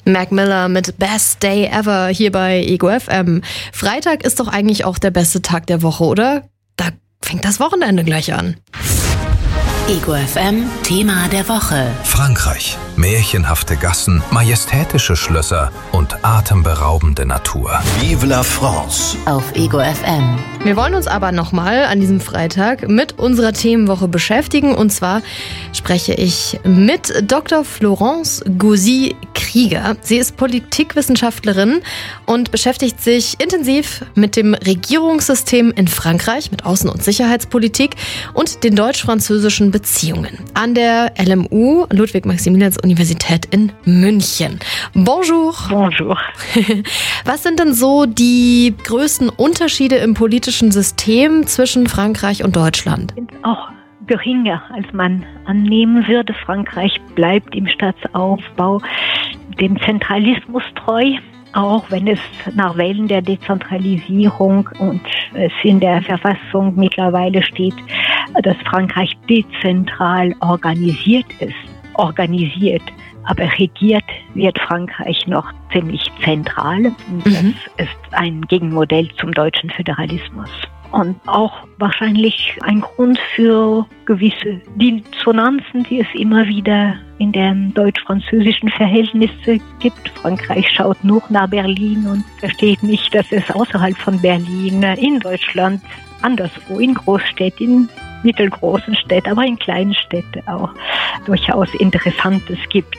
Mac Miller mit Best Day Ever hier bei Ego FM. Freitag ist doch eigentlich auch der beste Tag der Woche, oder? Da fängt das Wochenende gleich an. Ego FM, Thema der Woche. Frankreich. Märchenhafte Gassen, majestätische Schlösser und atemberaubende Natur. Vive la France! Auf Ego FM. Wir wollen uns aber nochmal an diesem Freitag mit unserer Themenwoche beschäftigen. Und zwar spreche ich mit Dr. Florence Gouzy-Krieger. Sie ist Politikwissenschaftlerin und beschäftigt sich intensiv mit dem Regierungssystem in Frankreich, mit Außen- und Sicherheitspolitik und den deutsch-französischen Beziehungen an der LMU, Ludwig-Maximilians-Universität in München. Bonjour. Bonjour. Was sind denn so die größten Unterschiede im politischen System zwischen Frankreich und Deutschland? Sind auch geringer, als man annehmen würde. Frankreich bleibt im Staatsaufbau dem Zentralismus treu, auch wenn es nach Wellen der Dezentralisierung und es in der Verfassung mittlerweile steht, dass Frankreich dezentral organisiert ist. Aber regiert wird Frankreich noch ziemlich zentral. Das ist ein Gegenmodell zum deutschen Föderalismus. Und auch wahrscheinlich ein Grund für gewisse Dissonanzen, die es immer wieder in den deutsch-französischen Verhältnissen gibt. Frankreich schaut nur nach Berlin und versteht nicht, dass es außerhalb von Berlin in Deutschland anderswo, in Großstädten, in mittelgroßen Städten, aber in kleinen Städten auch durchaus Interessantes gibt.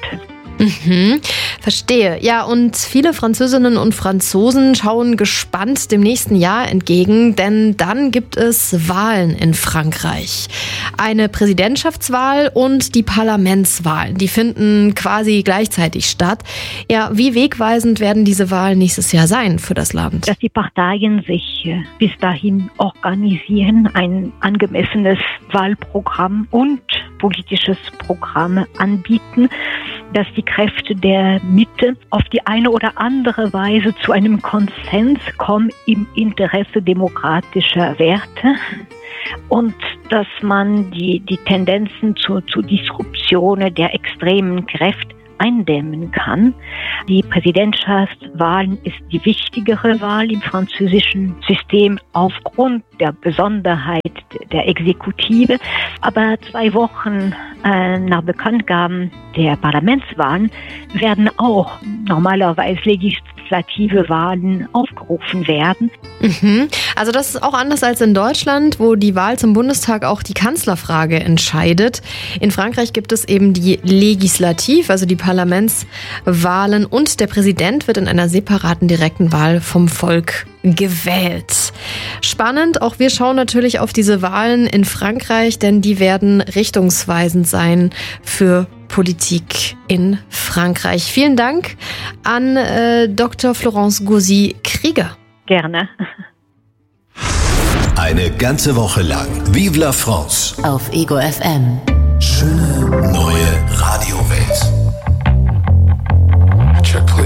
Verstehe. Ja, und viele Französinnen und Franzosen schauen gespannt dem nächsten Jahr entgegen, denn dann gibt es Wahlen in Frankreich. Eine Präsidentschaftswahl und die Parlamentswahlen, die finden quasi gleichzeitig statt. Ja, wie wegweisend werden diese Wahlen nächstes Jahr sein für das Land? Dass die Parteien sich bis dahin organisieren, ein angemessenes Wahlprogramm und politisches Programm anbieten, dass die Kräfte der Mitte auf die eine oder andere Weise zu einem Konsens kommen im Interesse demokratischer Werte und dass man die Tendenzen zu Disruptionen der extremen Kräfte eindämmen kann. Die Präsidentschaftswahl ist die wichtigere Wahl im französischen System aufgrund der Besonderheit der Exekutive. Aber 2 Wochen nach Bekanntgabe der Parlamentswahlen werden auch normalerweise legislative Wahlen aufgerufen werden. Also das ist auch anders als in Deutschland, wo die Wahl zum Bundestag auch die Kanzlerfrage entscheidet. In Frankreich gibt es eben die Legislativ, also die Parlamentswahlen, und der Präsident wird in einer separaten direkten Wahl vom Volk gewählt. Spannend, auch wir schauen natürlich auf diese Wahlen in Frankreich, denn die werden richtungsweisend sein für Politik in Frankreich. Vielen Dank an Dr. Florence Gouzy-Krieger. Gerne. Eine ganze Woche lang Vive la France Auf Ego FM. Schöne neue Radiowelt.